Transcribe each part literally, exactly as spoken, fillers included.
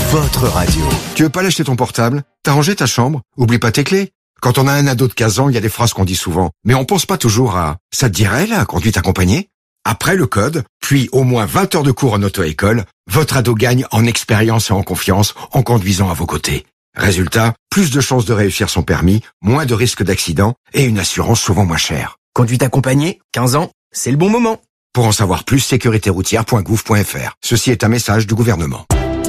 votre radio. Tu veux pas lâcher ton portable? T'as rangé ta chambre? Oublie pas tes clés. Quand on a un ado de quinze ans, il y a des phrases qu'on dit souvent. Mais on pense pas toujours à « ça te dirait, la conduite accompagnée ?» Après le code, puis au moins vingt heures de cours en auto-école, votre ado gagne en expérience et en confiance en conduisant à vos côtés. Résultat, plus de chances de réussir son permis, moins de risques d'accident et une assurance souvent moins chère. Conduite accompagnée, quinze ans, c'est le bon moment. Pour en savoir plus, sécurité routière point gouv point f r. Ceci est un message du gouvernement.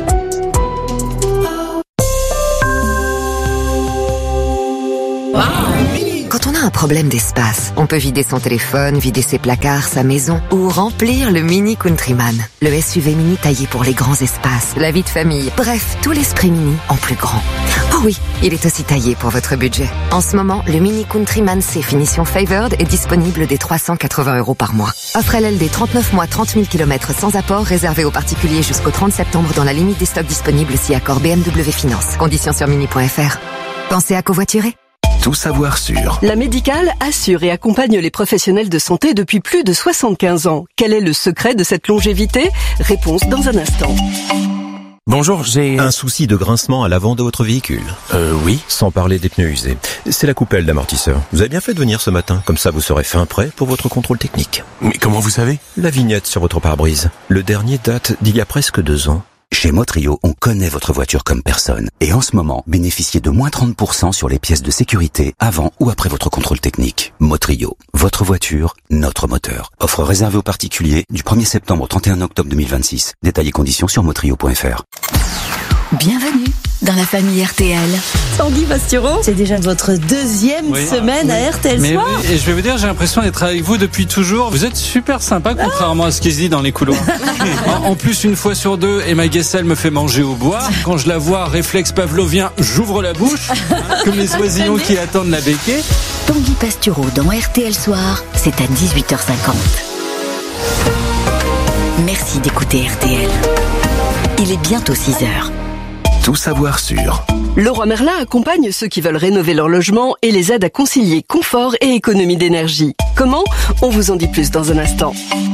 Quand on a un problème d'espace, on peut vider son téléphone, vider ses placards, sa maison ou remplir le Mini Countryman. Le S U V mini taillé pour les grands espaces, la vie de famille, bref, tout l'esprit mini en plus grand. Oh oui, il est aussi taillé pour votre budget. En ce moment, le Mini Countryman C finition Favored est disponible dès trois cent quatre-vingts euros par mois. Offre L L D trente-neuf mois, trente mille kilomètres sans apport, réservé aux particuliers jusqu'au trente septembre dans la limite des stocks disponibles si accord B M W Finance. Conditions sur mini point f r. Pensez à covoiturer. Tout savoir sur. La Médicale assure et accompagne les professionnels de santé depuis plus de soixante-quinze ans. Quel est le secret de cette longévité? Réponse dans un instant. Bonjour, j'ai un souci de grincement à l'avant de votre véhicule. Euh, oui. Sans parler des pneus usés. C'est la coupelle d'amortisseur. Vous avez bien fait de venir ce matin, comme ça vous serez fin prêt pour votre contrôle technique. Mais comment vous savez? La vignette sur votre pare-brise. Le dernier date d'il y a presque deux ans. Chez Motrio, on connaît votre voiture comme personne. Et en ce moment, bénéficiez de moins trente pour cent sur les pièces de sécurité avant ou après votre contrôle technique. Motrio, votre voiture, notre moteur. Offre réservée aux particuliers du premier septembre au trente et un octobre deux mille vingt-six. Détails et conditions sur motrio point f r. Bienvenue dans la famille R T L. Tanguy Pastureau, c'est déjà votre deuxième oui. semaine oui. à R T L Mais Soir. Oui, et je vais vous dire, j'ai l'impression d'être avec vous depuis toujours. Vous êtes super sympa, contrairement à ce qui se dit dans les couloirs. En plus, une fois sur deux, Emma Guessel me fait manger au bois. Quand je la vois, réflexe pavlovien, j'ouvre la bouche, comme les oisillons qui attendent la béquée. Tanguy Pastureau dans R T L Soir, c'est à dix-huit heures cinquante. Merci d'écouter R T L. Il est bientôt six heures. Tout savoir sur. Leroy Merlin accompagne ceux qui veulent rénover leur logement et les aide à concilier confort et économie d'énergie. Comment? On vous en dit plus dans un instant.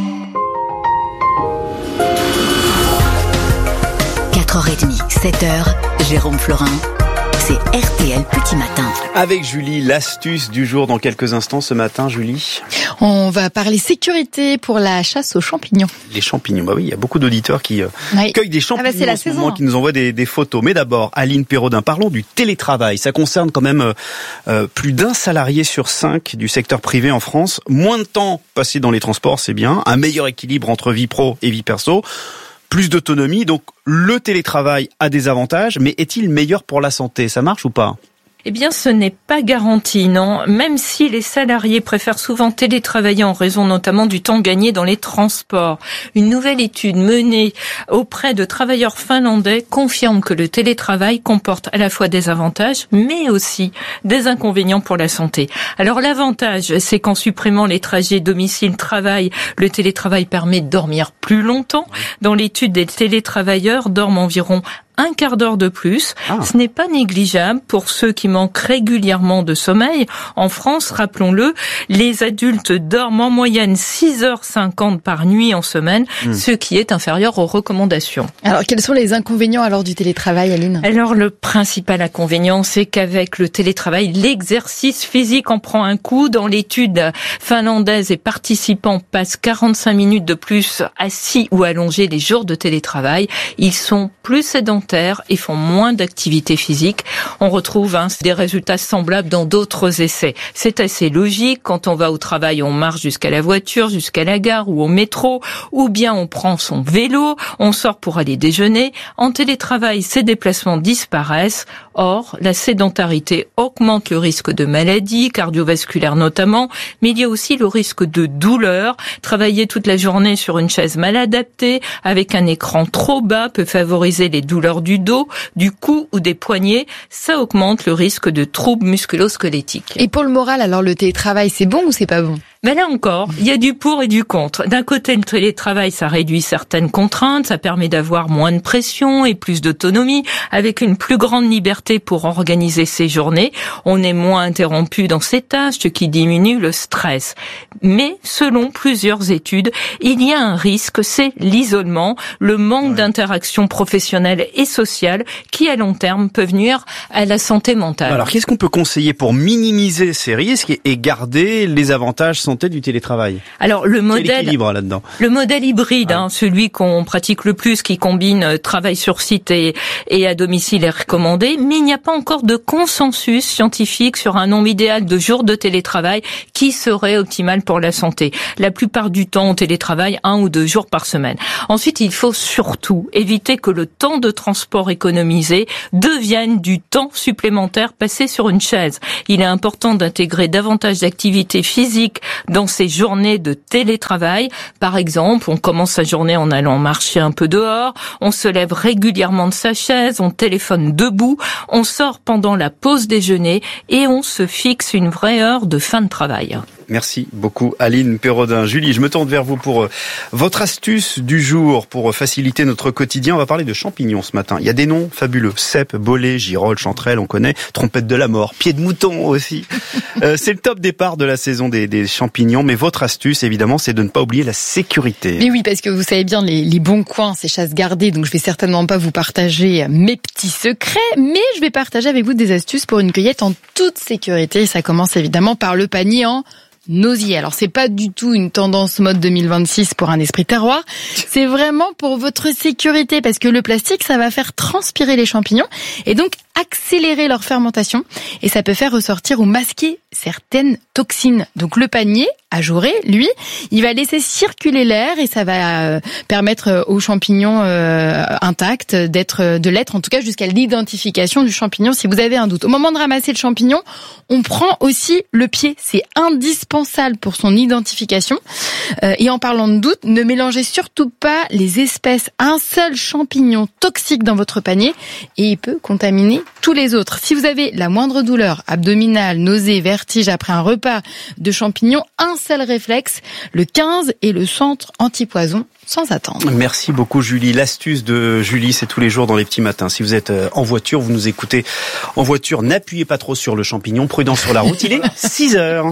quatre heures trente, sept heures, Jérôme Florin. C'est R T L Petit Matin. Avec Julie, l'astuce du jour dans quelques instants ce matin, Julie. On va parler sécurité pour la chasse aux champignons. Les champignons, bah oui, il y a beaucoup d'auditeurs qui euh, oui. cueillent des champignons ah bah en ce moment, qui nous envoient des, des photos. Mais d'abord, Aline Perraudin, parlons du télétravail. Ça concerne quand même euh, plus d'un salarié sur cinq du secteur privé en France. Moins de temps passé dans les transports, c'est bien. Un meilleur équilibre entre vie pro et vie perso. Plus d'autonomie, donc le télétravail a des avantages, mais est-il meilleur pour la santé? Ça marche ou pas? Eh bien, ce n'est pas garanti, non. Même si les salariés préfèrent souvent télétravailler en raison notamment du temps gagné dans les transports. Une nouvelle étude menée auprès de travailleurs finlandais confirme que le télétravail comporte à la fois des avantages, mais aussi des inconvénients pour la santé. Alors, l'avantage, c'est qu'en supprimant les trajets domicile-travail, le télétravail permet de dormir plus longtemps. Dans l'étude, les télétravailleurs dorment environ un quart d'heure de plus. Ah. Ce n'est pas négligeable pour ceux qui manquent régulièrement de sommeil. En France, rappelons-le, les adultes dorment en moyenne six heures cinquante par nuit en semaine, mmh. ce qui est inférieur aux recommandations. Alors, quels sont les inconvénients alors du télétravail, Aline? Alors, le principal inconvénient, c'est qu'avec le télétravail, l'exercice physique en prend un coup. Dans l'étude finlandaise, les participants passent quarante-cinq minutes de plus assis ou allongés les jours de télétravail. Ils sont plus sédentaires et font moins d'activité physique. On retrouve hein, des résultats semblables dans d'autres essais. C'est assez logique. Quand on va au travail, on marche jusqu'à la voiture, jusqu'à la gare ou au métro, ou bien on prend son vélo, on sort pour aller déjeuner. En télétravail, ces déplacements disparaissent. Or, la sédentarité augmente le risque de maladies, cardiovasculaires notamment, mais il y a aussi le risque de douleur. Travailler toute la journée sur une chaise mal adaptée, avec un écran trop bas, peut favoriser les douleurs du dos, du cou ou des poignets. Ça augmente le risque de troubles musculo-squelettiques. Et pour le moral, alors le télétravail, c'est bon ou c'est pas bon ? Mais là encore, il y a du pour et du contre. D'un côté, le télétravail, ça réduit certaines contraintes, ça permet d'avoir moins de pression et plus d'autonomie, avec une plus grande liberté pour organiser ses journées. On est moins interrompu dans ses tâches, ce qui diminue le stress. Mais selon plusieurs études, il y a un risque, c'est l'isolement, le manque ouais. d'interaction professionnelle et sociale qui, à long terme, peut nuire à la santé mentale. Alors, qu'est-ce qu'on peut conseiller pour minimiser ces risques et garder les avantages santé du télétravail? Alors, le modèle, là-dedans. le modèle hybride, ouais. hein, celui qu'on pratique le plus, qui combine travail sur site et, et à domicile est recommandé, mais il n'y a pas encore de consensus scientifique sur un nombre idéal de jours de télétravail qui serait optimal pour la santé. La plupart du temps, on télétravaille un ou deux jours par semaine. Ensuite, il faut surtout éviter que le temps de transport économisé devienne du temps supplémentaire passé sur une chaise. Il est important d'intégrer davantage d'activités physiques dans ces journées de télétravail. Par exemple, on commence sa journée en allant marcher un peu dehors, on se lève régulièrement de sa chaise, on téléphone debout, on sort pendant la pause déjeuner et on se fixe une vraie heure de fin de travail. Merci beaucoup Aline Pérodin. Julie, je me tourne vers vous pour votre astuce du jour pour faciliter notre quotidien. On va parler de champignons ce matin. Il y a des noms fabuleux. Cèpe, bolet, girolles, chanterelles, on connaît. Trompette de la mort, pied de mouton aussi. euh, c'est le top départ de la saison des, des champignons. Mais votre astuce, évidemment, c'est de ne pas oublier la sécurité. Mais oui, parce que vous savez bien, les, les bons coins, c'est chasse gardée. Donc je vais certainement pas vous partager mes petits secrets. Mais je vais partager avec vous des astuces pour une cueillette en toute sécurité. Et ça commence évidemment par le panier en osier. Alors c'est pas du tout une tendance mode deux mille vingt-six pour un esprit terroir, c'est vraiment pour votre sécurité parce que le plastique ça va faire transpirer les champignons et donc accélérer leur fermentation et ça peut faire ressortir ou masquer certaines toxines. Donc le panier ajouré, lui, il va laisser circuler l'air et ça va permettre aux champignons euh, intacts d'être de l'être en tout cas jusqu'à l'identification du champignon si vous avez un doute. Au moment de ramasser le champignon, on prend aussi le pied, c'est indispensable pour son identification. Euh, et en parlant de doute, ne mélangez surtout pas les espèces. Un seul champignon toxique dans votre panier et il peut contaminer tous les autres. Si vous avez la moindre douleur abdominale, nausée, vertige après un repas de champignons, un seul réflexe, le quinze et le centre antipoison sans attendre. Merci beaucoup Julie. L'astuce de Julie, c'est tous les jours dans les petits matins. Si vous êtes en voiture, vous nous écoutez en voiture, n'appuyez pas trop sur le champignon, prudent sur la route. Il est six heures.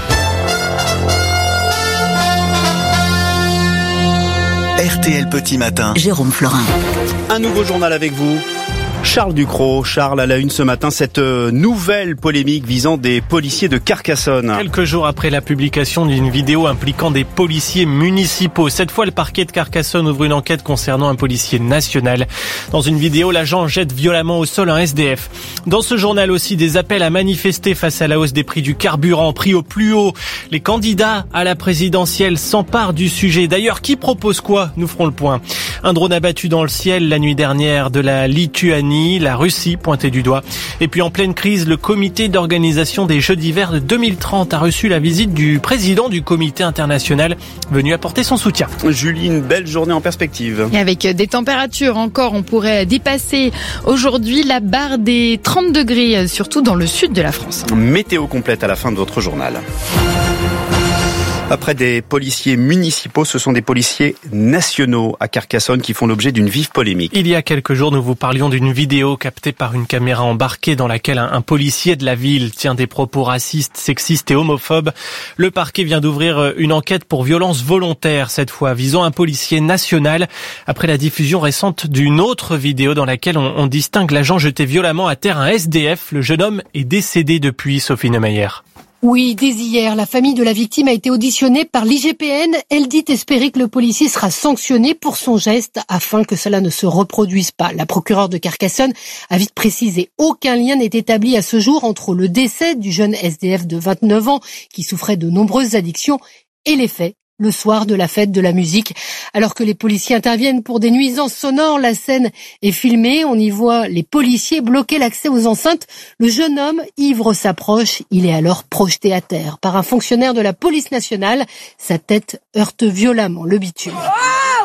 R T L Petit Matin. Jérôme Florin. Un nouveau journal avec vous. Charles Ducrot. Charles, à la une ce matin, cette nouvelle polémique visant des policiers de Carcassonne. Quelques jours après la publication d'une vidéo impliquant des policiers municipaux. Cette fois, le parquet de Carcassonne ouvre une enquête concernant un policier national. Dans une vidéo, l'agent jette violemment au sol un S D F. Dans ce journal aussi, des appels à manifester face à la hausse des prix du carburant, pris au plus haut. Les candidats à la présidentielle s'emparent du sujet. D'ailleurs, qui propose quoi? Nous ferons le point. Un drone abattu dans le ciel la nuit dernière de la Lituanie. La Russie pointée du doigt. Et puis en pleine crise, le comité d'organisation des Jeux d'hiver de deux mille trente a reçu la visite du président du comité international venu apporter son soutien. Julie, une belle journée en perspective. Et avec des températures encore, on pourrait dépasser aujourd'hui la barre des trente degrés, surtout dans le sud de la France. Météo complète à la fin de votre journal. Après des policiers municipaux, ce sont des policiers nationaux à Carcassonne qui font l'objet d'une vive polémique. Il y a quelques jours, nous vous parlions d'une vidéo captée par une caméra embarquée dans laquelle un, un policier de la ville tient des propos racistes, sexistes et homophobes. Le parquet vient d'ouvrir une enquête pour violence volontaire, cette fois visant un policier national, après la diffusion récente d'une autre vidéo dans laquelle on, on distingue l'agent jeté violemment à terre un S D F. Le jeune homme est décédé depuis, Sophie Neumayer. Oui, dès hier, la famille de la victime a été auditionnée par l'I G P N. Elle dit espérer que le policier sera sanctionné pour son geste afin que cela ne se reproduise pas. La procureure de Carcassonne a vite précisé, aucun lien n'est établi à ce jour entre le décès du jeune S D F de vingt-neuf ans qui souffrait de nombreuses addictions et les faits. Le soir de la fête de la musique, alors que les policiers interviennent pour des nuisances sonores, la scène est filmée, on y voit les policiers bloquer l'accès aux enceintes. Le jeune homme, ivre, s'approche, il est alors projeté à terre par un fonctionnaire de la police nationale. Sa tête heurte violemment le bitume.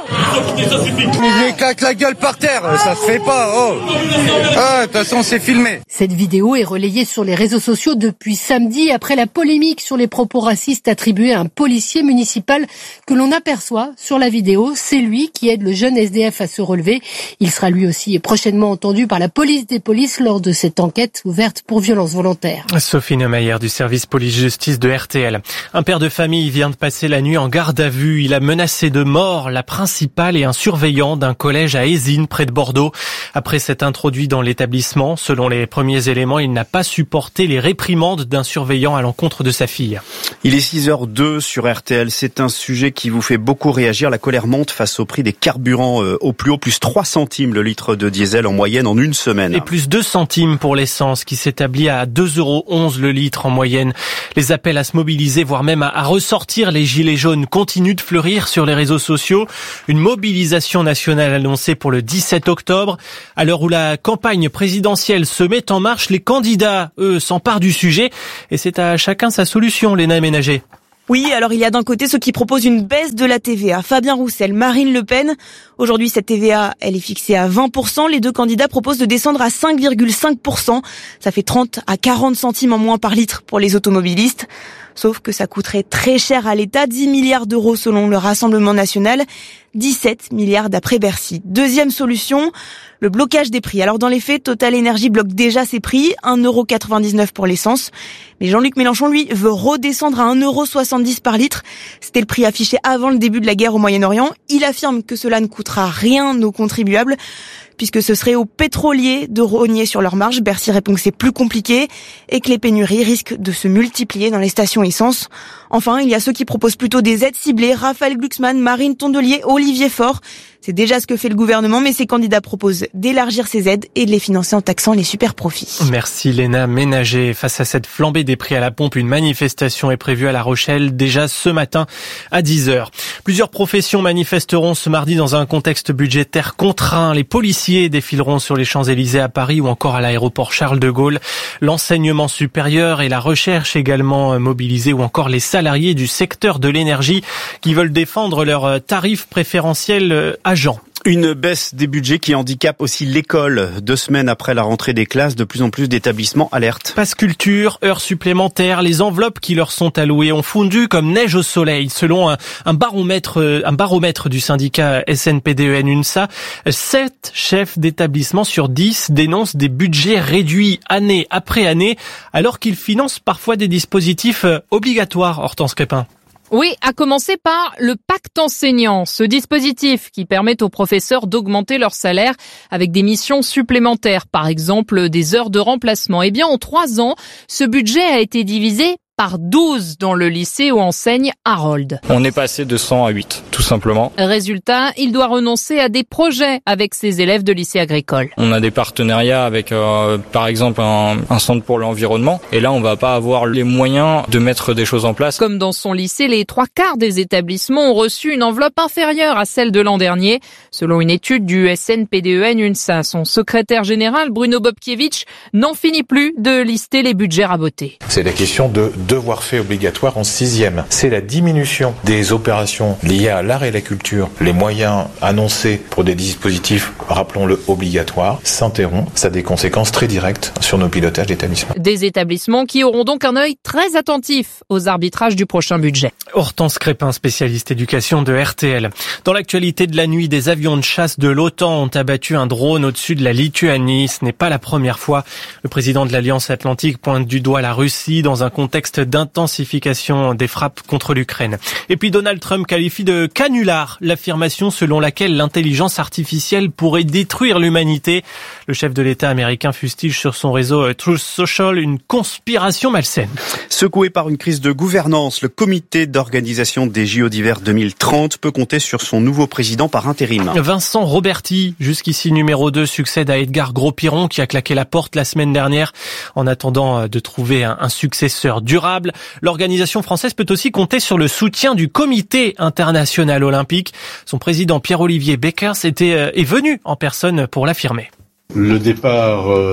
Je lui éclate la gueule par terre, ça se fait pas, oh. Ah, de toute façon, c'est filmé. Cette vidéo est relayée sur les réseaux sociaux depuis samedi après la polémique sur les propos racistes attribués à un policier municipal que l'on aperçoit sur la vidéo. C'est lui qui aide le jeune S D F à se relever. Il sera lui aussi prochainement entendu par la police des polices lors de cette enquête ouverte pour violence volontaire. Sophie Neumayer du service police-justice de R T L. Un père de famille vient de passer la nuit en garde à vue. Il a menacé de mort la principale et un surveillant d'un collège à Ézines, près de Bordeaux. Après s'être introduit dans l'établissement, selon les premiers éléments, il n'a pas supporté les réprimandes d'un surveillant à l'encontre de sa fille. Il est six heures deux sur R T L. C'est un sujet qui vous fait beaucoup réagir. La colère monte face au prix des carburants au plus haut, plus trois centimes le litre de diesel en moyenne en une semaine. Et plus deux centimes pour l'essence qui s'établit à deux euros onze le litre en moyenne. Les appels à se mobiliser, voire même à ressortir les gilets jaunes continuent de fleurir sur les réseaux sociaux. Une mobilisation nationale annoncée pour le dix-sept octobre. À l'heure où la campagne présidentielle se met en marche, les candidats, eux, s'emparent du sujet. Et c'est à chacun sa solution, Léna Ménager. Oui, alors il y a d'un côté ceux qui proposent une baisse de la T V A. Fabien Roussel, Marine Le Pen. Aujourd'hui, cette T V A, elle est fixée à vingt pour cent. Les deux candidats proposent de descendre à cinq virgule cinq pour cent. Ça fait trente à quarante centimes en moins par litre pour les automobilistes. Sauf que ça coûterait très cher à l'État, dix milliards d'euros selon le Rassemblement national, dix-sept milliards d'après Bercy. Deuxième solution, le blocage des prix. Alors dans les faits, Total Energy bloque déjà ses prix, un euro quatre-vingt-dix-neuf pour l'essence. Mais Jean-Luc Mélenchon, lui, veut redescendre à un euro soixante-dix par litre. C'était le prix affiché avant le début de la guerre au Moyen-Orient. Il affirme que cela ne coûtera rien aux contribuables, puisque ce serait aux pétroliers de rogner sur leur marge. Bercy répond que c'est plus compliqué et que les pénuries risquent de se multiplier dans les stations essence. Enfin, il y a ceux qui proposent plutôt des aides ciblées. Raphaël Glucksmann, Marine Tondelier, Olivier Faure. C'est déjà ce que fait le gouvernement, mais ces candidats proposent d'élargir ces aides et de les financer en taxant les super profits. Merci Léna Ménager. Face à cette flambée des prix à la pompe, une manifestation est prévue à La Rochelle déjà ce matin à dix heures. Plusieurs professions manifesteront ce mardi dans un contexte budgétaire contraint. Les policiers défileront sur les Champs-Élysées à Paris ou encore à l'aéroport Charles de Gaulle. L'enseignement supérieur et la recherche également mobilisés ou encore les salariés du secteur de l'énergie qui veulent défendre leurs tarifs préférentiels agents. Une baisse des budgets qui handicape aussi l'école. Deux semaines après la rentrée des classes, de plus en plus d'établissements alertent. Passe culture, heures supplémentaires, les enveloppes qui leur sont allouées ont fondu comme neige au soleil. Selon un, un baromètre, un baromètre du syndicat S N P D E N UNSA, sept chefs d'établissement sur dix dénoncent des budgets réduits année après année, alors qu'ils financent parfois des dispositifs obligatoires. Hortense Crépin. Oui, à commencer par le pacte enseignant, ce dispositif qui permet aux professeurs d'augmenter leur salaire avec des missions supplémentaires, par exemple des heures de remplacement. Eh bien, en trois ans, ce budget a été divisé par douze dans le lycée où enseigne Harold. On est passé de cent à huit, tout simplement. Résultat, il doit renoncer à des projets avec ses élèves de lycée agricole. On a des partenariats avec, euh, par exemple, un, un centre pour l'environnement. Et là, on va pas avoir les moyens de mettre des choses en place. Comme dans son lycée, les trois quarts des établissements ont reçu une enveloppe inférieure à celle de l'an dernier. Selon une étude du S N P D E N UNSA, son secrétaire général, Bruno Bobkiewicz, n'en finit plus de lister les budgets rabotés. C'est la question de devoir fait obligatoire en sixième. C'est la diminution des opérations liées à l'art et la culture. Les moyens annoncés pour des dispositifs, rappelons-le, obligatoires, s'interrompent. Ça a des conséquences très directes sur nos pilotages d'établissements. Des établissements qui auront donc un œil très attentif aux arbitrages du prochain budget. Hortense Crépin, spécialiste éducation de R T L. Dans l'actualité de la nuit, des avions de chasse de l'OTAN ont abattu un drone au-dessus de la Lituanie. Ce n'est pas la première fois. Le président de l'Alliance Atlantique pointe du doigt la Russie dans un contexte d'intensification des frappes contre l'Ukraine. Et puis Donald Trump qualifie de canular l'affirmation selon laquelle l'intelligence artificielle pourrait détruire l'humanité. Le chef de l'État américain fustige sur son réseau Truth Social une conspiration malsaine. Secoué par une crise de gouvernance, le comité d'organisation des J O d'hiver deux mille trente peut compter sur son nouveau président par intérim. Vincent Roberti, jusqu'ici numéro deux, succède à Edgar Gros-Piron qui a claqué la porte la semaine dernière en attendant de trouver un, un successeur durable. L'organisation française peut aussi compter sur le soutien du Comité international olympique. Son président Pierre-Olivier Beckers était, est venu en personne pour l'affirmer. Le départ euh,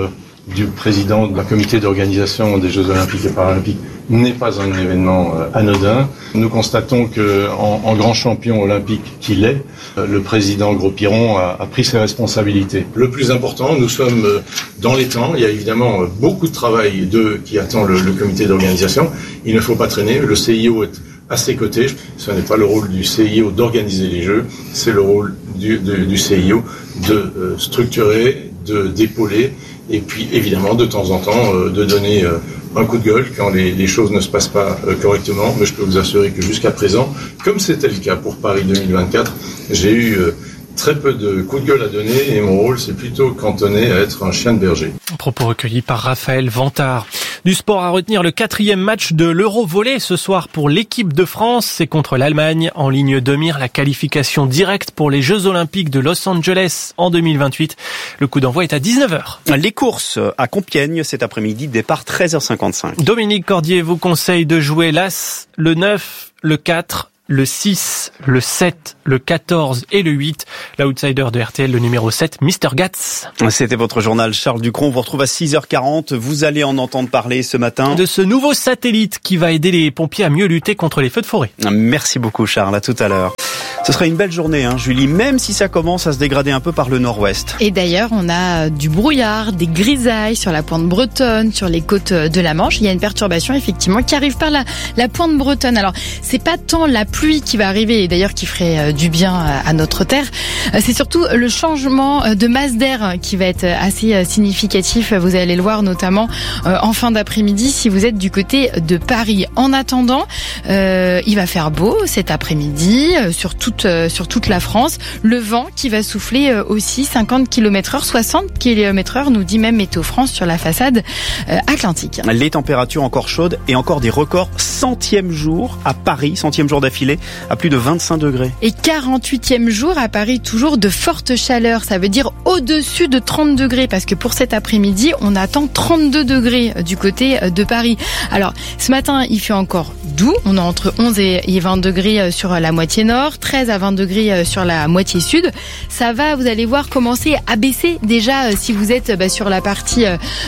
du président d'un comité d'organisation des Jeux Olympiques et Paralympiques n'est pas un événement anodin. Nous constatons que, en, en grand champion olympique qu'il est, le président Gros-Piron a, a pris ses responsabilités. Le plus important, nous sommes dans les temps. Il y a évidemment beaucoup de travail de, qui attend le, le comité d'organisation. Il ne faut pas traîner. Le C I O est à ses côtés. Ce n'est pas le rôle du C I O d'organiser les Jeux. C'est le rôle du, de, du C I O de euh, structurer, de d'épauler, et puis évidemment de temps en temps euh, de donner euh, un coup de gueule quand les, les choses ne se passent pas euh, correctement. Mais je peux vous assurer que jusqu'à présent, comme c'était le cas pour Paris deux mille vingt-quatre, j'ai eu euh, très peu de coups de gueule à donner et mon rôle c'est plutôt cantonné à être un chien de berger. Propos recueillis par Raphaël Vantard. Du sport à retenir, le quatrième match de l'Euro volley ce soir pour l'équipe de France. C'est contre l'Allemagne. En ligne de mire, la qualification directe pour les Jeux Olympiques de Los Angeles en deux mille vingt-huit. Le coup d'envoi est à dix-neuf heures. Les courses à Compiègne cet après-midi, départ treize heures cinquante-cinq. Dominique Cordier vous conseille de jouer l'As, le neuf, le quatre, le six, le sept, le quatorze et le huit. L'outsider de R T L, le numéro sept, Mister Gatz. C'était votre journal Charles Ducrot. On vous retrouve à six heures quarante. Vous allez en entendre parler ce matin. De ce nouveau satellite qui va aider les pompiers à mieux lutter contre les feux de forêt. Merci beaucoup Charles, à tout à l'heure. Ce sera une belle journée, hein, Julie, même si ça commence à se dégrader un peu par le nord-ouest. Et d'ailleurs, on a du brouillard, des grisailles sur la pointe bretonne, sur les côtes de la Manche. Il y a une perturbation, effectivement, qui arrive par la, la pointe bretonne. Alors, c'est pas tant la pluie qui va arriver, et d'ailleurs qui ferait du bien à notre terre. C'est surtout le changement de masse d'air qui va être assez significatif. Vous allez le voir notamment en fin d'après-midi si vous êtes du côté de Paris. En attendant, euh, il va faire beau cet après-midi sur toute sur toute la France. Le vent qui va souffler aussi cinquante kilomètres heure, soixante kilomètres heure, nous dit même Météo France sur la façade atlantique. Les températures encore chaudes et encore des records. Centième jour à Paris, centième jour d'affilée, à plus de vingt-cinq degrés. Et quarante-huitième jour à Paris, toujours de forte chaleur. Ça veut dire au-dessus de trente degrés, parce que pour cet après-midi, on attend trente-deux degrés du côté de Paris. Alors, ce matin, il fait encore doux. On a entre onze et vingt degrés sur la moitié nord, treize à vingt degrés sur la moitié sud. Ça va, vous allez voir, commencer à baisser déjà si vous êtes bah, sur la partie,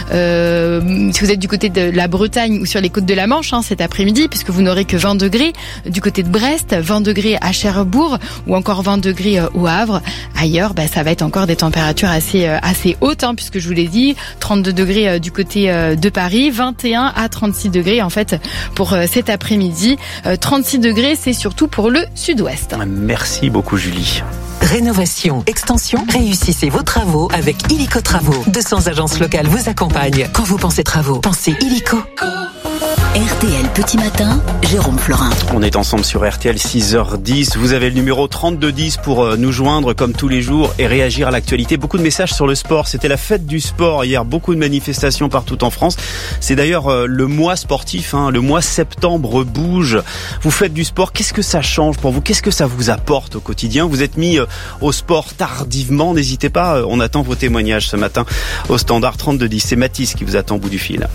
euh, si vous êtes du côté de la Bretagne ou sur les côtes de la Manche hein, cet après-midi, puisque vous n'aurez que vingt degrés du côté de Brest, vingt degrés à Cherbourg ou encore vingt degrés au Havre. Ailleurs, bah, ça va être encore des températures assez assez hautes, hein, puisque je vous l'ai dit, trente-deux degrés du côté de Paris, vingt et un à trente-six degrés en fait pour cet après-midi. trente-six degrés, c'est surtout pour le sud-ouest. Merci beaucoup Julie. Rénovation, extension, réussissez vos travaux avec Illico Travaux. deux cents agences locales vous accompagnent. Quand vous pensez travaux, pensez Illico. R T L Petit Matin, Jérôme Florin. On est ensemble sur R T L six heures dix. Vous avez le numéro trente-deux dix pour nous joindre comme tous les jours et réagir à l'actualité. Beaucoup de messages sur le sport. C'était la fête du sport hier. Beaucoup de manifestations partout en France. C'est d'ailleurs le mois sportif, hein. Le mois septembre bouge. Vous faites du sport. Qu'est-ce que ça change pour vous? Qu'est-ce que ça vous apporte au quotidien? Vous êtes mis au sport tardivement. N'hésitez pas. On attend vos témoignages ce matin au standard trente-deux dix. C'est Mathis qui vous attend au bout du fil.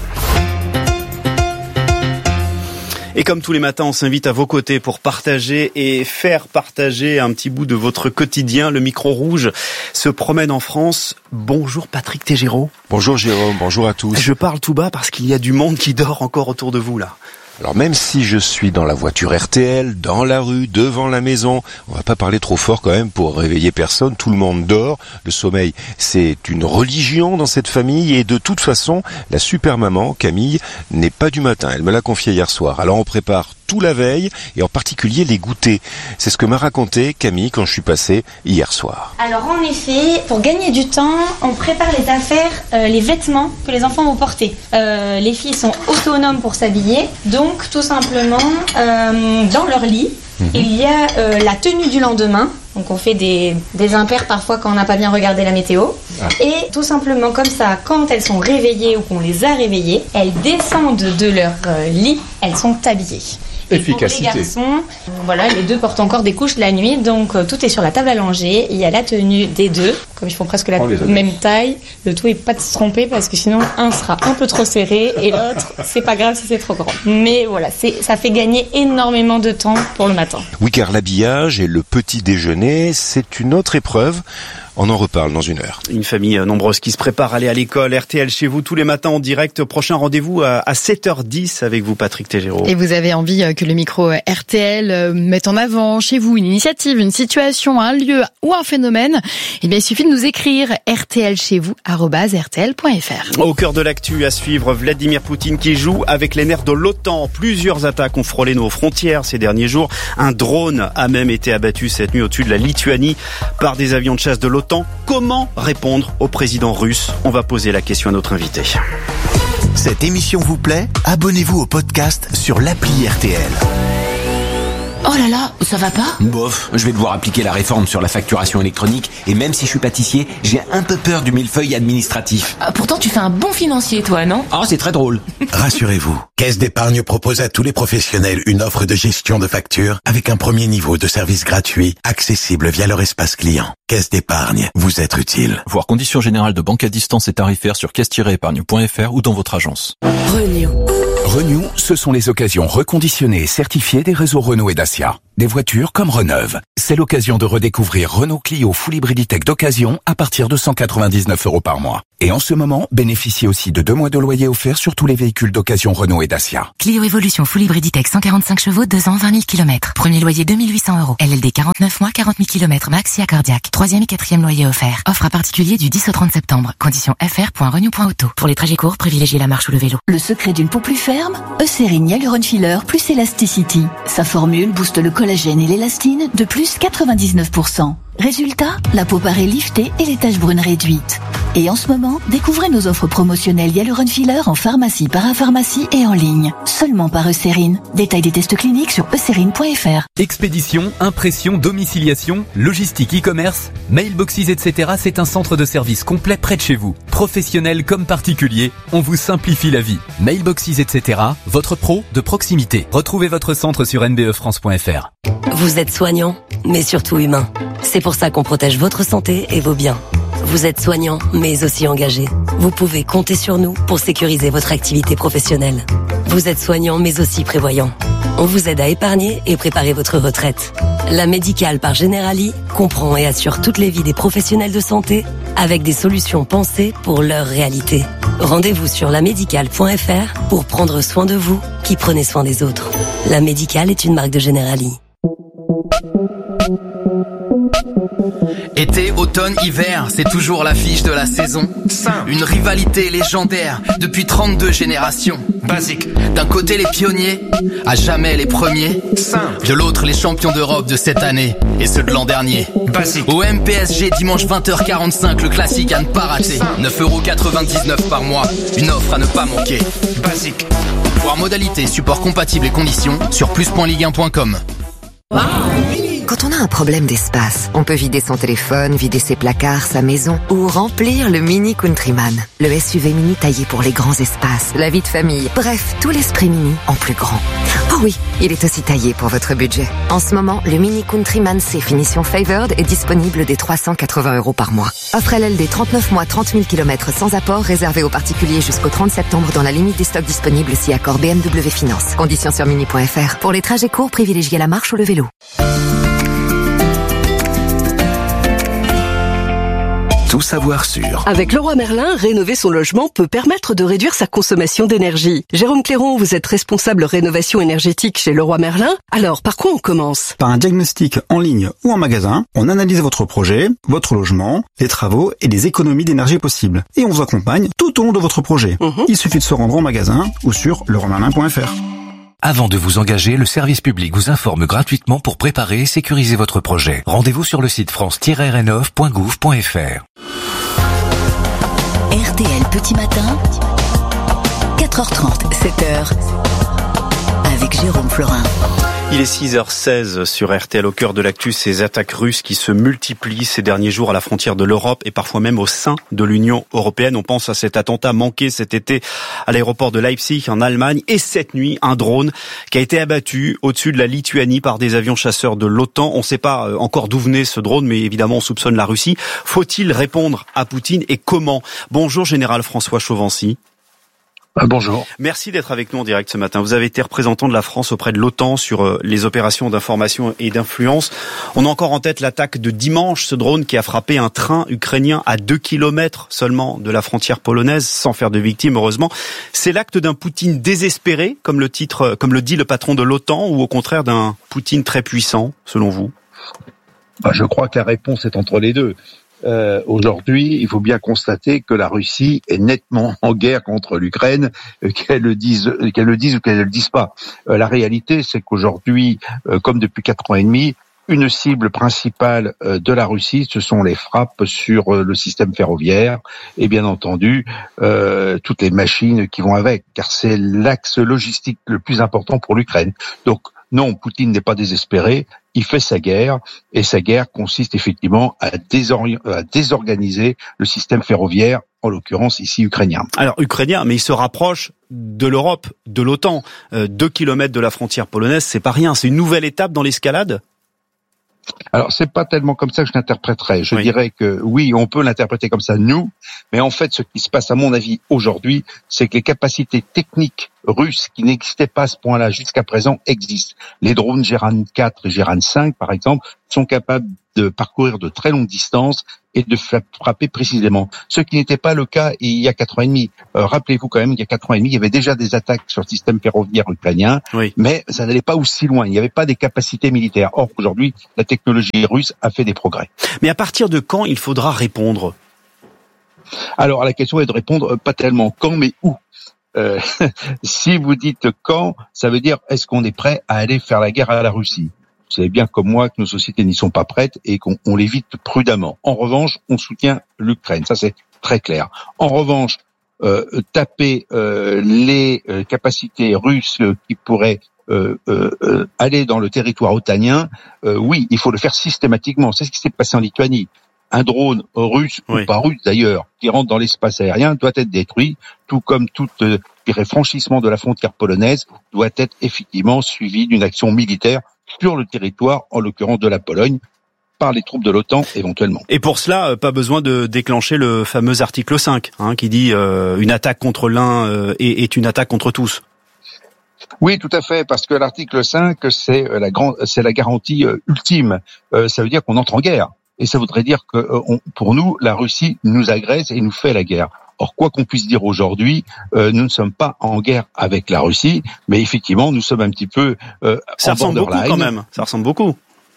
Et comme tous les matins, on s'invite à vos côtés pour partager et faire partager un petit bout de votre quotidien. Le micro rouge se promène en France. Bonjour Patrick Tégéraud. Bonjour Jérôme, bonjour à tous. Je parle tout bas parce qu'il y a du monde qui dort encore autour de vous là. Alors même si je suis dans la voiture R T L, dans la rue, devant la maison, on va pas parler trop fort quand même pour réveiller personne, tout le monde dort, le sommeil c'est une religion dans cette famille et de toute façon, la super maman, Camille, n'est pas du matin, elle me l'a confié hier soir, alors on prépare tout la veille et en particulier les goûters. C'est ce que m'a raconté Camille quand je suis passé hier soir. Alors en effet, pour gagner du temps, on prépare les affaires, euh, les vêtements que les enfants vont porter. Euh, les filles sont autonomes pour s'habiller, donc tout simplement euh, dans leur lit, mmh. il y a euh, la tenue du lendemain. Donc on fait des, des impairs parfois quand on n'a pas bien regardé la météo. Ah. Et tout simplement comme ça, quand elles sont réveillées ou qu'on les a réveillées, elles descendent de leur euh, lit, elles sont habillées. Efficacité. Pour les garçons, voilà, les deux portent encore des couches la nuit, donc euh, tout est sur la table à langer. Il y a la tenue des deux. comme ils font presque la même taille, le tout est pas de se tromper parce que sinon un sera un peu trop serré et l'autre c'est pas grave si c'est trop grand. Mais voilà, c'est, ça fait gagner énormément de temps pour le matin. Oui, car l'habillage et le petit déjeuner, c'est une autre épreuve. On en reparle dans une heure. Une famille nombreuse qui se prépare à aller à l'école. R T L chez vous tous les matins en direct. Prochain rendez-vous à sept heures dix avec vous, Patrick Tégéraud. Et vous avez envie que le micro R T L mette en avant chez vous une initiative, une situation, un lieu ou un phénomène, eh bien il suffit de nous écrire r t l chez vous arobase r t l point f r. Au cœur de l'actu à suivre, Vladimir Poutine qui joue avec les nerfs de l'OTAN. Plusieurs attaques ont frôlé nos frontières ces derniers jours. Un drone a même été abattu cette nuit au-dessus de la Lituanie par des avions de chasse de l'OTAN. Comment répondre au président russe ? On va poser la question à notre invité. Cette émission vous plaît ? Abonnez-vous au podcast sur l'appli R T L. Oh là là, ça va pas ? Bof, je vais devoir appliquer la réforme sur la facturation électronique et même si je suis pâtissier, j'ai un peu peur du millefeuille administratif. Ah, pourtant tu fais un bon financier toi, non ? Ah, c'est très drôle. Rassurez-vous, Caisse d'épargne propose à tous les professionnels une offre de gestion de factures avec un premier niveau de service gratuit, accessible via leur espace client. Caisse d'épargne, vous êtes utile. Voir conditions générales de banque à distance et tarifaires sur caisse tiret épargne point f r ou dans votre agence. Renew. Renew, ce sont les occasions reconditionnées et certifiées des réseaux Renault et Dacia. Des voitures comme Reneuve. C'est l'occasion de redécouvrir Renault Clio Full Hybrid Tech d'occasion à partir de cent quatre-vingt-dix-neuf euros par mois. Et en ce moment, bénéficiez aussi de deux mois de loyer offert sur tous les véhicules d'occasion Renault et Dacia. Clio Evolution Full Hybrid Tech cent quarante-cinq chevaux, deux ans, vingt mille kilomètres. Premier loyer deux mille huit cents euros. L L D quarante-neuf mois, quarante mille kilomètres max et accordiaque. Troisième et quatrième loyer offert. Offre à particulier du dix au trente septembre. Conditions f r point renew point auto. Pour les trajets courts, privilégiez la marche ou le vélo. Le secret d'une peau plus ferme ? Eucérine Hyaluron Filler plus Elasticity. Sa formule booste le collagène et l'élastine de plus quatre-vingt-dix-neuf pour cent. Résultat, la peau paraît liftée et les taches brunes réduites. Et en ce moment, découvrez nos offres promotionnelles Hyaluron Filler en pharmacie, parapharmacie et en ligne. Seulement par Eucérine. Détail des tests cliniques sur eucérine point f r. Expédition, impression, domiciliation, logistique, e-commerce, mailboxes, et cetera. C'est un centre de service complet près de chez vous. Professionnels comme particuliers, on vous simplifie la vie. Mailboxes, et cetera. Votre pro de proximité. Retrouvez votre centre sur n b e france point f r. Vous êtes soignant, mais surtout humain. C'est pour ça qu'on protège votre santé et vos biens. Vous êtes soignant, mais aussi engagé. Vous pouvez compter sur nous pour sécuriser votre activité professionnelle. Vous êtes soignant, mais aussi prévoyant. On vous aide à épargner et préparer votre retraite. La Médicale par Generali comprend et assure toutes les vies des professionnels de santé avec des solutions pensées pour leur réalité. Rendez-vous sur la médicale point f r pour prendre soin de vous qui prenez soin des autres. La Médicale est une marque de Generali. Été, automne, hiver, c'est toujours l'affiche de la saison. Simple. Une rivalité légendaire depuis trente-deux générations. Basique. D'un côté les pionniers, à jamais les premiers. Simple. De l'autre les champions d'Europe de cette année et ceux de l'an dernier. Basique. Au M P S G dimanche vingt heures quarante-cinq, le classique à ne pas rater. neuf euros quatre-vingt-dix-neuf par mois, une offre à ne pas manquer. Basique. Voir modalités, support compatible et conditions sur plus point ligue un point com. Quand on a un problème d'espace, on peut vider son téléphone, vider ses placards, sa maison ou remplir le Mini Countryman. Le S U V mini taillé pour les grands espaces, la vie de famille, bref, tout l'esprit mini en plus grand. Oh oui, il est aussi taillé pour votre budget. En ce moment, le Mini Countryman C finition Favored est disponible dès trois cent quatre-vingts euros par mois. Offre L L D trente-neuf mois, trente mille kilomètres sans apport, réservé aux particuliers jusqu'au trente septembre dans la limite des stocks disponibles si accord B M W Finance. Conditions sur mini point f r. Pour les trajets courts, privilégiez la marche ou le vélo. Tout savoir sur. Avec Leroy Merlin, rénover son logement peut permettre de réduire sa consommation d'énergie. Jérôme Clairon, vous êtes responsable rénovation énergétique chez Leroy Merlin. Alors, par quoi on commence ? Par un diagnostic en ligne ou en magasin. On analyse votre projet, votre logement, les travaux et les économies d'énergie possibles. Et on vous accompagne tout au long de votre projet. Mmh. Il suffit de se rendre en magasin ou sur leroy merlin point f r. Avant de vous engager, le service public vous informe gratuitement pour préparer et sécuriser votre projet. Rendez-vous sur le site france tiret rénov point gouv point f r. R T L Petit Matin, quatre heures trente, sept heures, avec Jérôme Florin. Il est six heures seize sur R T L, au cœur de l'actu, ces attaques russes qui se multiplient ces derniers jours à la frontière de l'Europe et parfois même au sein de l'Union européenne. On pense à cet attentat manqué cet été à l'aéroport de Leipzig en Allemagne et cette nuit, un drone qui a été abattu au-dessus de la Lituanie par des avions chasseurs de l'OTAN. On ne sait pas encore d'où venait ce drone, mais évidemment on soupçonne la Russie. Faut-il répondre à Poutine et comment ? Bonjour Général François Chauvency. Ah, bonjour. Merci d'être avec nous en direct ce matin. Vous avez été représentant de la France auprès de l'OTAN sur les opérations d'information et d'influence. On a encore en tête l'attaque de dimanche, ce drone qui a frappé un train ukrainien à deux kilomètres seulement de la frontière polonaise, sans faire de victimes, heureusement. C'est l'acte d'un Poutine désespéré, comme le titre, comme le dit le patron de l'OTAN, ou au contraire d'un Poutine très puissant, selon vous ? Bah, je crois que la réponse est entre les deux. Euh, aujourd'hui, il faut bien constater que la Russie est nettement en guerre contre l'Ukraine, euh, qu'elle le dise, qu'elle le dise ou qu'elle ne le dise pas. Euh, la réalité, c'est qu'aujourd'hui, euh, comme depuis quatre ans et demi, une cible principale euh, de la Russie, ce sont les frappes sur euh, le système ferroviaire et bien entendu euh, toutes les machines qui vont avec, car c'est l'axe logistique le plus important pour l'Ukraine. Donc non, Poutine n'est pas désespéré, il fait sa guerre, et sa guerre consiste effectivement à, désori- à désorganiser le système ferroviaire, en l'occurrence ici ukrainien. Alors ukrainien, mais il se rapproche de l'Europe, de l'OTAN. Euh, deux kilomètres de la frontière polonaise, c'est pas rien, c'est une nouvelle étape dans l'escalade ? Alors, c'est pas tellement comme ça que je l'interpréterais. Je oui. dirais que oui, on peut l'interpréter comme ça, nous, mais en fait, ce qui se passe, à mon avis, aujourd'hui, c'est que les capacités techniques russes qui n'existaient pas à ce point-là jusqu'à présent existent. Les drones Geran quatre et Geran cinq, par exemple, sont capables de parcourir de très longues distances et de frapper précisément. Ce qui n'était pas le cas il y a quatre ans et demi. Euh, rappelez-vous quand même, il y a quatre ans et demi, il y avait déjà des attaques sur le système ferroviaire ukrainien, oui. mais ça n'allait pas aussi loin. Il n'y avait pas des capacités militaires. Or, aujourd'hui, la technologie russe a fait des progrès. Mais à partir de quand il faudra répondre ? Alors, la question est de répondre pas tellement quand, mais où. Euh, si vous dites quand, ça veut dire est-ce qu'on est prêt à aller faire la guerre à la Russie ? Vous savez bien comme moi que nos sociétés n'y sont pas prêtes et qu'on on l'évite prudemment. En revanche, on soutient l'Ukraine, ça c'est très clair. En revanche, euh, taper euh, les euh, capacités russes qui pourraient euh, euh, aller dans le territoire otanien, euh, oui, il faut le faire systématiquement. C'est ce qui s'est passé en Lituanie. Un drone russe, oui. ou pas russe d'ailleurs, qui rentre dans l'espace aérien doit être détruit, tout comme tout euh, franchissement de la frontière polonaise doit être effectivement suivi d'une action militaire sur le territoire, en l'occurrence de la Pologne, par les troupes de l'OTAN éventuellement. Et pour cela, pas besoin de déclencher le fameux article cinq, hein, qui dit euh, une attaque contre l'un euh, est, est une attaque contre tous. Oui, tout à fait, parce que l'article cinq, c'est la, grande, c'est la garantie euh, ultime. Euh, ça veut dire qu'on entre en guerre. Et ça voudrait dire que, euh, on, pour nous, la Russie nous agresse et nous fait la guerre. Or, quoi qu'on puisse dire aujourd'hui, euh, nous ne sommes pas en guerre avec la Russie, mais effectivement, nous sommes un petit peu euh, ça en ressemble borderline. beaucoup quand même. Ça ressemble beaucoup.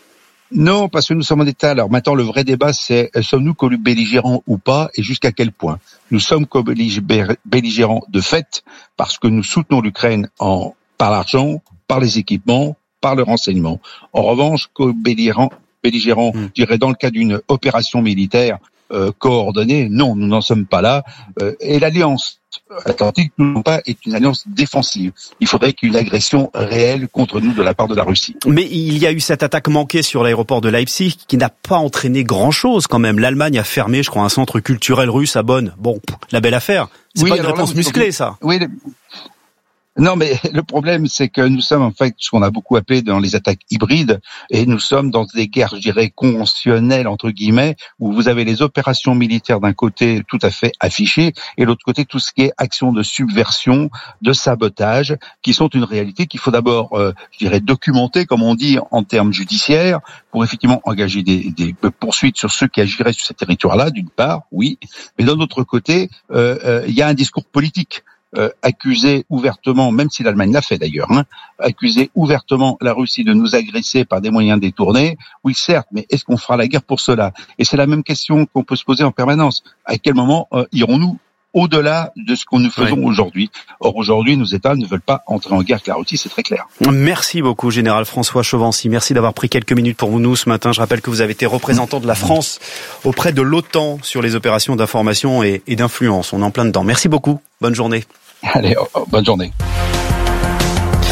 Non, parce que nous sommes en état. Alors maintenant, le vrai débat, c'est sommes-nous co-belligérants ou pas, et jusqu'à quel point. Nous sommes co-belligérants de fait, parce que nous soutenons l'Ukraine en par l'argent, par les équipements, par le renseignement. En revanche, co-belligérants belligérants, mmh. je dirais dans le cas d'une opération militaire euh, coordonnée, non, nous n'en sommes pas là. Euh, et l'alliance atlantique, non pas, est une alliance défensive. Il faudrait qu'il y ait une agression réelle contre nous de la part de la Russie. Mais il y a eu cette attaque manquée sur l'aéroport de Leipzig qui n'a pas entraîné grand-chose quand même. L'Allemagne a fermé, je crois, un centre culturel russe à Bonn. Bon, la belle affaire. C'est oui, pas une réponse là, musclée, ça. Oui. Le... Non, mais le problème, c'est que nous sommes en fait ce qu'on a beaucoup appelé dans les attaques hybrides, et nous sommes dans des guerres, je dirais, conventionnelles, entre guillemets, où vous avez les opérations militaires d'un côté tout à fait affichées, et de l'autre côté tout ce qui est action de subversion, de sabotage, qui sont une réalité qu'il faut d'abord, euh, je dirais, documenter, comme on dit, en termes judiciaires, pour effectivement engager des, des poursuites sur ceux qui agiraient sur ces territoires-là, d'une part, oui, mais d'un autre côté, euh, euh, il y a un discours politique. Euh, accuser ouvertement, même si l'Allemagne l'a fait d'ailleurs, hein, accuser ouvertement la Russie de nous agresser par des moyens détournés, oui certes, mais est-ce qu'on fera la guerre pour cela ? Et c'est la même question qu'on peut se poser en permanence. À quel moment euh, irons-nous au-delà de ce que nous faisons oui. aujourd'hui ? Or aujourd'hui, nos États ne veulent pas entrer en guerre avec la Russie, c'est très clair. Merci beaucoup, Général François Chauvency. Merci d'avoir pris quelques minutes pour nous ce matin. Je rappelle que vous avez été représentant de la France auprès de l'OTAN sur les opérations d'information et, et d'influence. On est en plein dedans. Merci beaucoup. Bonne journée. Allez, oh, oh, bonne journée.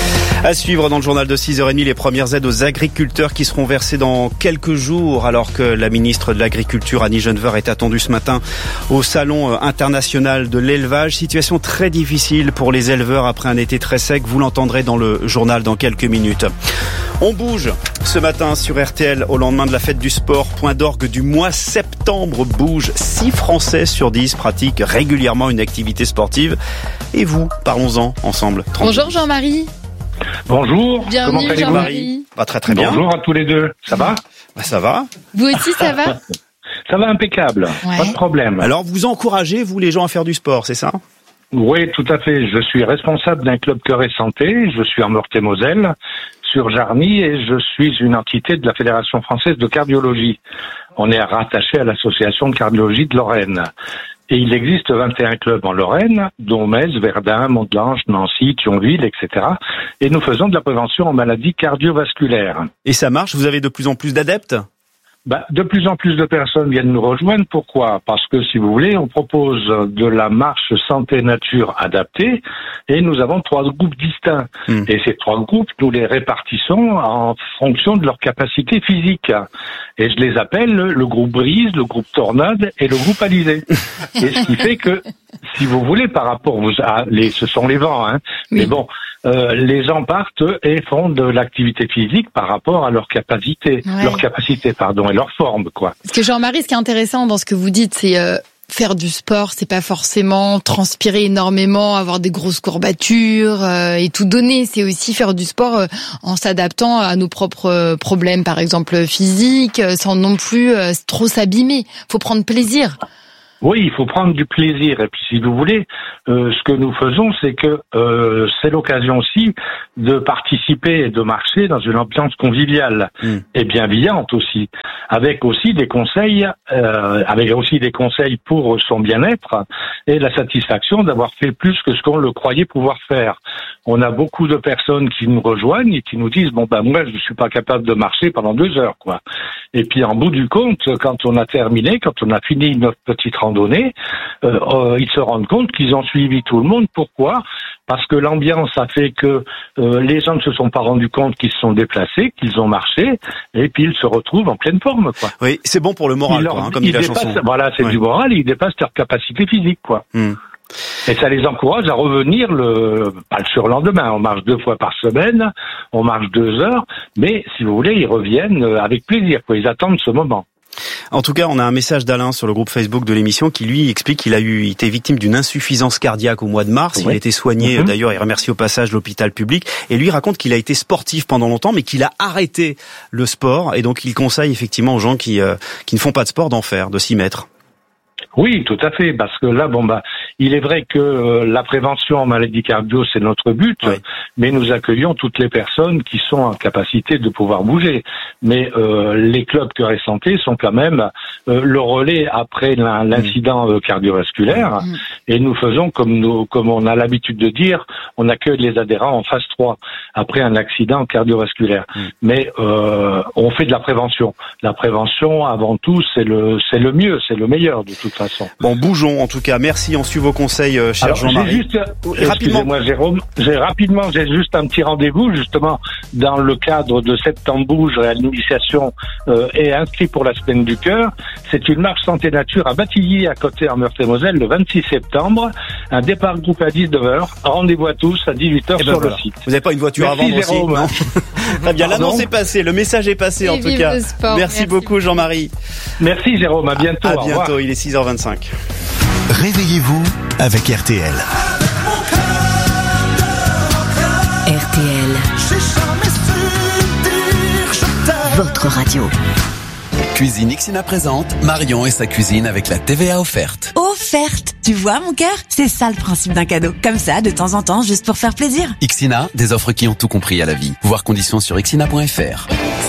À suivre dans le journal de six heures trente, les premières aides aux agriculteurs qui seront versées dans quelques jours, alors que la ministre de l'Agriculture, Annie Geneveur, est attendue ce matin au Salon international de l'élevage. Situation très difficile pour les éleveurs après un été très sec. Vous l'entendrez dans le journal dans quelques minutes. On bouge ce matin sur R T L au lendemain de la fête du sport. Point d'orgue du mois septembre bouge. six Français sur dix pratiquent régulièrement une activité sportive. Et vous, parlons-en ensemble. Bonjour Jean-Marie. Bonjour. Bienvenue Comment allez-vous? Jean-Marie. Bah, très très bien. Bonjour à tous les deux. Ça va? Bah, ça va. Vous aussi, ça va? Ça va impeccable. Ouais. Pas de problème. Alors vous encouragez, vous les gens, à faire du sport, c'est ça? Oui, tout à fait. Je suis responsable d'un club Cœur et Santé. Je suis en Meurthe-et-Moselle, sur Jarny, et je suis une entité de la Fédération française de cardiologie. On est rattaché à l'association de cardiologie de Lorraine. Et il existe vingt et un clubs en Lorraine, dont Metz, Verdun, Mont-Blanc, Nancy, Thionville, et cetera. Et nous faisons de la prévention en maladies cardiovasculaires. Et ça marche? Vous avez de plus en plus d'adeptes? Bah, de plus en plus de personnes viennent nous rejoindre. Pourquoi? Parce que, si vous voulez, on propose de la marche santé-nature adaptée et nous avons trois groupes distincts. Mmh. Et ces trois groupes, nous les répartissons en fonction de leur capacité physique. Et je les appelle le groupe Brise, le groupe Tornade et le groupe Alizé. Et ce qui fait que, si vous voulez, par rapport aux, à les, ce sont les vents, hein. Oui. Mais bon, euh, les gens partent et font de l'activité physique par rapport à leur capacité, ouais. leur capacité, pardon, et leur forme, quoi. Parce que Jean-Marie, ce qui est intéressant dans ce que vous dites, c'est euh, faire du sport, c'est pas forcément transpirer énormément, avoir des grosses courbatures euh, et tout donner. C'est aussi faire du sport euh, en s'adaptant à nos propres euh, problèmes, par exemple physiques, euh, sans non plus euh, trop s'abîmer. Faut prendre plaisir. Oui, il faut prendre du plaisir. Et puis, si vous voulez, euh, ce que nous faisons, c'est que euh, c'est l'occasion aussi de participer et de marcher dans une ambiance conviviale mmh. et bienveillante aussi, avec aussi des conseils, euh, avec aussi des conseils pour son bien-être et la satisfaction d'avoir fait plus que ce qu'on le croyait pouvoir faire. On a beaucoup de personnes qui nous rejoignent et qui nous disent bon ben moi je suis pas capable de marcher pendant deux heures quoi. Et puis en bout du compte, quand on a terminé, quand on a fini notre petite randonnée, euh, euh, ils se rendent compte qu'ils ont suivi tout le monde. Pourquoi? Parce que l'ambiance a fait que euh, les gens ne se sont pas rendus compte qu'ils se sont déplacés, qu'ils ont marché, et puis ils se retrouvent en pleine forme, quoi. Oui, c'est bon pour le moral, leur, quoi, hein, comme dit la dépassent, chanson. Voilà, c'est ouais. du moral, ils dépassent leur capacité physique, quoi. Mm. Et ça les encourage à revenir le, pas le surlendemain. On marche deux fois par semaine, on marche deux heures, mais si vous voulez, ils reviennent avec plaisir, quoi. Ils attendent ce moment. En tout cas, on a un message d'Alain sur le groupe Facebook de l'émission qui lui explique qu'il a eu, il était victime d'une insuffisance cardiaque au mois de mars. Oui. Il a été soigné, mm-hmm. d'ailleurs, il remercie au passage l'hôpital public. Et lui raconte qu'il a été sportif pendant longtemps, mais qu'il a arrêté le sport. Et donc, il conseille effectivement aux gens qui, euh, qui ne font pas de sport d'en faire, de s'y mettre. Oui, tout à fait, parce que là, bon bah, il est vrai que euh, la prévention en maladie cardio, c'est notre but, oui. mais nous accueillons toutes les personnes qui sont en capacité de pouvoir bouger. Mais euh, les clubs Cœur et Santé sont quand même euh, le relais après l'incident euh, cardiovasculaire, mmh. et nous faisons comme nous, comme on a l'habitude de dire, on accueille les adhérents en phase trois après un accident cardiovasculaire. Mmh. Mais euh, on fait de la prévention. La prévention, avant tout, c'est le, c'est le mieux, c'est le meilleur de toute façon. Bon, bougeons en tout cas. Merci, on suit vos conseils, euh, cher Jean-Marie. Juste, excusez-moi Jérôme, j'ai rapidement, j'ai juste un petit rendez-vous justement dans le cadre de Septembre Bouge à l'initiation euh, et inscrit pour la semaine du cœur. C'est une marche santé nature à Batilly, à côté en Meurthe-et-Moselle, le vingt-six septembre. Un départ groupe à dix-neuf heures. Rendez-vous à tous à dix-huit heures et ben sur voilà. le site. Vous n'avez pas une voiture Merci, à vendre Jérôme. aussi, non? Très bien, l'annonce est passée, le message est passé et en tout cas. Sport, merci, merci beaucoup Jean-Marie. Merci Jérôme, à bientôt. À, à bientôt, il est six heures vingt-cinq. Réveillez-vous avec R T L. R T L. Votre radio. Cuisine Ixina présente Marion et sa cuisine avec la T V A offerte. Offerte. Tu vois mon cœur, c'est ça le principe d'un cadeau. Comme ça, de temps en temps, juste pour faire plaisir. Ixina, des offres qui ont tout compris à la vie. Voir conditions sur ixina point f r.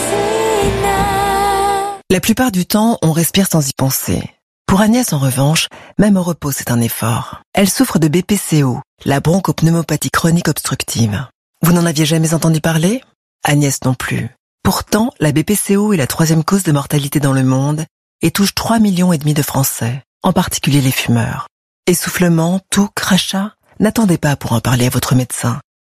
La plupart du temps, on respire sans y penser. Pour Agnès, en revanche, même au repos, c'est un effort. Elle souffre de B P C O, la bronchopneumopathie chronique obstructive. Vous n'en aviez jamais entendu parler? Agnès non plus. Pourtant, la B P C O est la troisième cause de mortalité dans le monde et touche trois millions et demi de Français, en particulier les fumeurs. Essoufflement, toux, crachat? N'attendez pas pour en parler à votre médecin.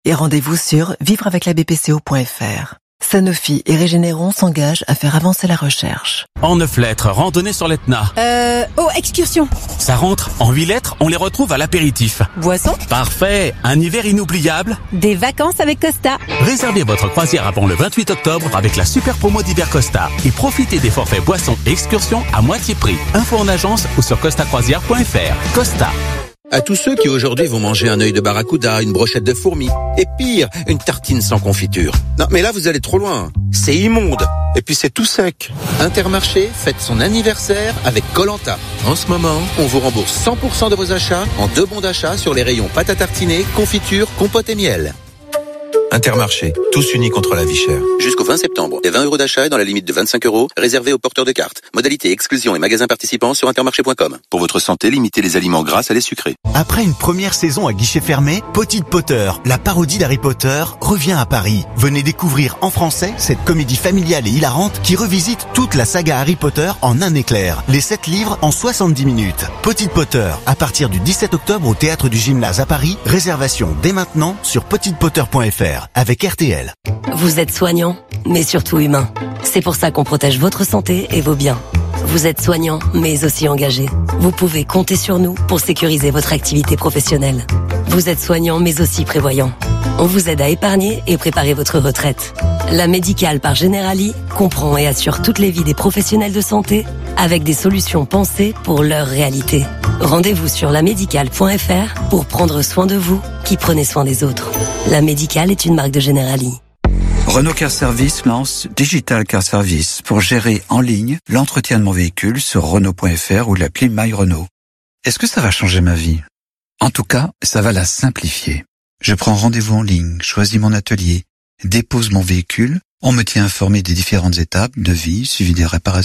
Et rendez-vous sur vivre avec la B P C O point F R. Sanofi et Régénéron s'engagent à faire avancer la recherche. En neuf lettres, randonnée sur l'Etna. Euh, oh, excursion. Ça rentre. En huit lettres, on les retrouve à l'apéritif. Boisson. Parfait. Un hiver inoubliable. Des vacances avec Costa. Réservez votre croisière avant le vingt-huit octobre avec la super promo d'hiver Costa. Et profitez des forfaits boissons et excursions à moitié prix. Info en agence ou sur costa croisière point F R. Costa. À tous ceux qui aujourd'hui vont manger un œil de barracuda, une brochette de fourmis, et pire, une tartine sans confiture. Non, mais là, vous allez trop loin. C'est immonde. Et puis c'est tout sec. Intermarché fête son anniversaire avec Koh-Lanta. En ce moment, on vous rembourse cent pour cent de vos achats en deux bons d'achat sur les rayons pâte à tartiner, confiture, compote et miel. Intermarché, tous unis contre la vie chère. Jusqu'au vingt septembre, des vingt euros d'achat dans la limite de vingt-cinq euros, réservés aux porteurs de cartes. Modalité exclusion et magasins participants sur intermarché point com. Pour votre santé, limitez les aliments gras à les sucrés. Après une première saison à guichet fermé, Potted Potter, la parodie d'Harry Potter, revient à Paris. Venez découvrir en français cette comédie familiale et hilarante qui revisite toute la saga Harry Potter en un éclair. Les sept livres en soixante-dix minutes. Potted Potter, à partir du dix-sept octobre au Théâtre du Gymnase à Paris. Réservation dès maintenant sur potted potter point F R. Avec R T L. Vous êtes soignant, mais surtout humain. C'est pour ça qu'on protège votre santé et vos biens. Vous êtes soignant, mais aussi engagé. Vous pouvez compter sur nous pour sécuriser votre activité professionnelle. Vous êtes soignant, mais aussi prévoyant. On vous aide à épargner et préparer votre retraite. La Médicale par Generali comprend et assure toutes les vies des professionnels de santé avec des solutions pensées pour leur réalité. Rendez-vous sur la médicale point F R pour prendre soin de vous qui prenez soin des autres. La Médicale est une marque de Generali. Renault Car Service lance Digital Car Service pour gérer en ligne l'entretien de mon véhicule sur Renault point F R ou l'appli My Renault. Est-ce que ça va changer ma vie? En tout cas, ça va la simplifier. Je prends rendez-vous en ligne, choisis mon atelier, dépose mon véhicule, on me tient informé des différentes étapes, devis, suivi des réparations.